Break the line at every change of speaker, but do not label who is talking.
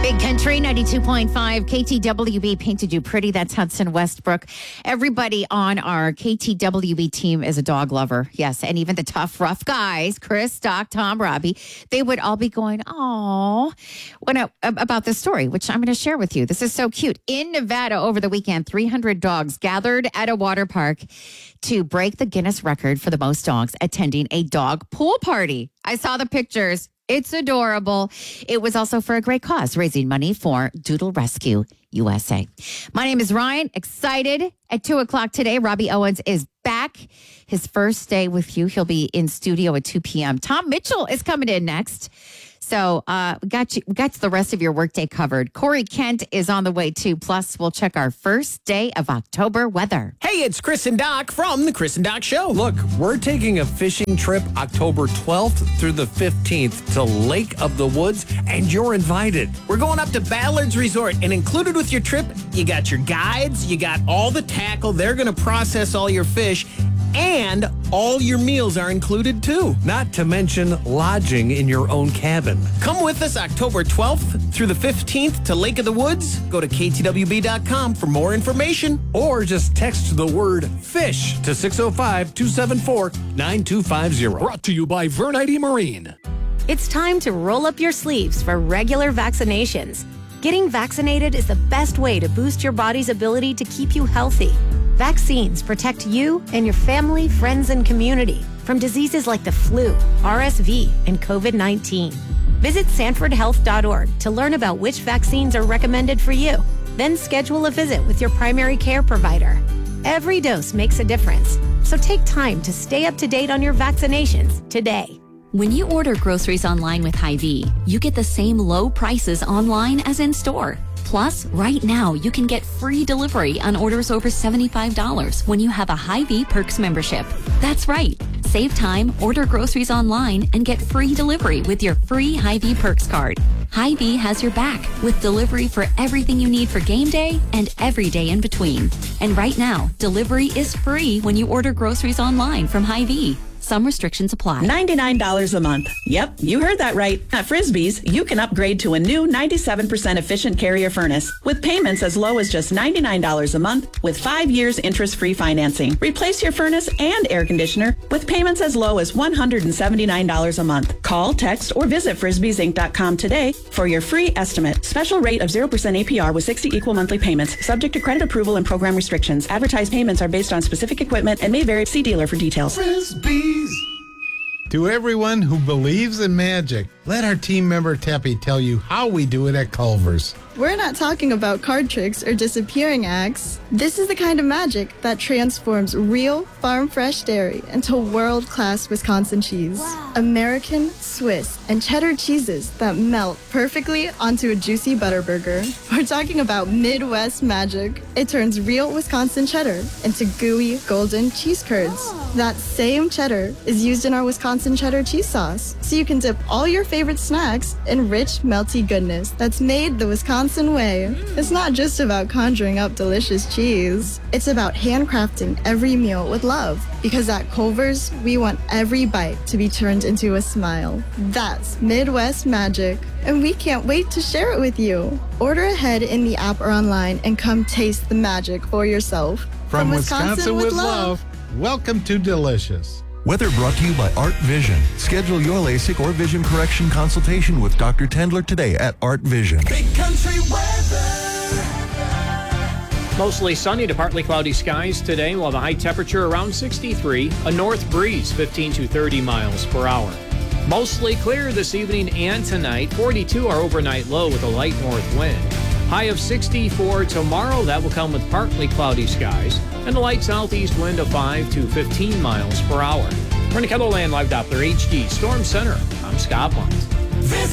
Big Country 92.5 KTWB painted you pretty. That's Hudson Westbrook. Everybody on our KTWB team is a dog lover. Yes. And even the tough, rough guys, Chris, Doc, Tom, Robbie, they would all be going, "Aw," about this story, which I'm going to share with you. This is so cute. In Nevada over the weekend, 300 dogs gathered at a water park to break the Guinness record for the most dogs attending a dog pool party. I saw the pictures. It's adorable. It was also for a great cause, raising money for Doodle Rescue USA. My name is Ryan. Excited. At 2 o'clock today, Robbie Owens is back. His first day with you. He'll be in studio at 2 p.m. Tom Mitchell is coming in next. So we got the rest of your workday covered. Corey Kent is on the way too. Plus, we'll check our first day of October weather.
Hey, it's Chris and Doc from the Chris and Doc Show.
Look, we're taking a fishing trip October 12th through the 15th to Lake of the Woods, and you're invited.
We're going up to Ballard's Resort, and included with your trip, you got your guides, you got all the tackle. They're going to process all your fish, and all your meals are included too.
Not to mention lodging in your own cabin.
Come with us October 12th through the 15th to Lake of the Woods. Go to ktwb.com for more information.
Or just text the word FISH to 605-274-9250.
Brought to you by Vernite Marine.
It's time to roll up your sleeves for regular vaccinations. Getting vaccinated is the best way to boost your body's ability to keep you healthy. Vaccines protect you and your family, friends, and community from diseases like the flu, RSV, and COVID-19. Visit sanfordhealth.org to learn about which vaccines are recommended for you. Then schedule a visit with your primary care provider. Every dose makes a difference, so take time to stay up to date on your vaccinations today.
When you order groceries online with Hy-Vee, you get the same low prices online as in store. Plus, right now, you can get free delivery on orders over $75 when you have a Hy-Vee Perks membership. That's right. Save time, order groceries online, and get free delivery with your free Hy-Vee Perks card. Hy-Vee has your back with delivery for everything you need for game day and every day in between. And right now, delivery is free when you order groceries online from Hy-Vee. Some restrictions apply.
$99 a month. Yep, you heard that right. At Frisbee's, you can upgrade to a new 97% efficient carrier furnace with payments as low as just $99 a month with 5 years interest-free financing. Replace your furnace and air conditioner with payments as low as $179 a month. Call, text, or visit frisbeesinc.com today for your free estimate. Special rate of 0% APR with 60 equal monthly payments, subject to credit approval and program restrictions. Advertised payments are based on specific equipment and may vary. See dealer for details.
Frisbee. To everyone who believes in magic, let our team member Teppy tell you how we do it at Culver's.
We're not talking about card tricks or disappearing acts. This is the kind of magic that transforms real farm-fresh dairy into world-class Wisconsin cheese. Wow. American, Swiss, and cheddar cheeses that melt perfectly onto a juicy butter burger. We're talking about Midwest magic. It turns real Wisconsin cheddar into gooey, golden cheese curds. That same cheddar is used in our Wisconsin cheddar cheese sauce, so you can dip all your favorite snacks in rich, melty goodness that's made the Wisconsin way. It's not just about conjuring up delicious cheese. It's about handcrafting every meal with love. Because at Culver's, we want every bite to be turned into a smile. That's Midwest magic, and we can't wait to share it with you. Order ahead in the app or online and come taste the magic for yourself.
From Wisconsin with love, welcome to Delicious.
Weather brought to you by Art Vision. Schedule your LASIK or vision correction consultation with Dr. Tendler today at Art Vision.
Big Country weather. Mostly sunny to partly cloudy skies today, while the high temperature around 63. A north breeze, 15 to 30 miles per hour. Mostly clear this evening and tonight. 42 our overnight low with a light north wind. High of 64 tomorrow. That will come with partly cloudy skies and a light southeast wind of 5 to 15 miles per hour. From the KELOLAND Live Doppler HD Storm Center, I'm Scott Blunt.